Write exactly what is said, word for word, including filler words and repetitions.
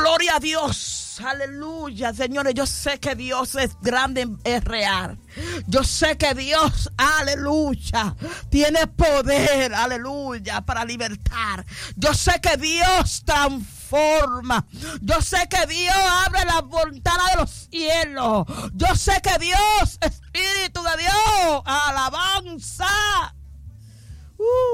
Gloria a Dios. Aleluya, señores. Yo sé que Dios es grande, es real. Yo sé que Dios, aleluya, tiene poder, aleluya, para libertar. Yo sé que Dios transforma. Yo sé que Dios abre la ventana de los cielos. Yo sé que Dios, Espíritu de Dios, alabanza. Uh.